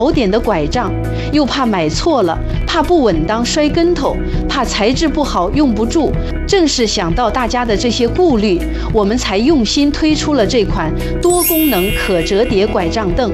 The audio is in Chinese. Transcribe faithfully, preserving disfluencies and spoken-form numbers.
好点的拐杖，又怕买错了，怕不稳当摔跟头，怕材质不好用不住。正是想到大家的这些顾虑，我们才用心推出了这款多功能可折叠拐杖凳。